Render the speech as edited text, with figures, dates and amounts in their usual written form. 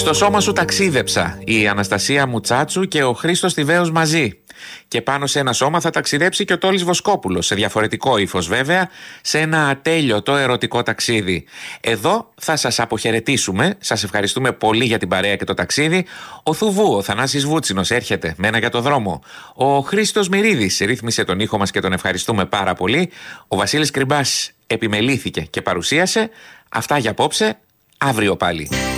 Στο σώμα σου ταξίδεψα, η Αναστασία Μουτσάτσου και ο Χρήστος Τιβαίος μαζί. Και πάνω σε ένα σώμα θα ταξιδέψει και ο Τόλης Βοσκόπουλος, σε διαφορετικό ύφος βέβαια, σε ένα ατέλειωτο ερωτικό ταξίδι. Εδώ θα σας αποχαιρετήσουμε, σας ευχαριστούμε πολύ για την παρέα και το ταξίδι. Ο Θουβού, ο Θανάσης Βούτσινος έρχεται με ένα για το δρόμο. Ο Χρήστος Μυρίδης ρύθμισε τον ήχο μας και τον ευχαριστούμε πάρα πολύ. Ο Βασίλης Κρυμπάς επιμελήθηκε και παρουσίασε. Αυτά για απόψε, αύριο πάλι.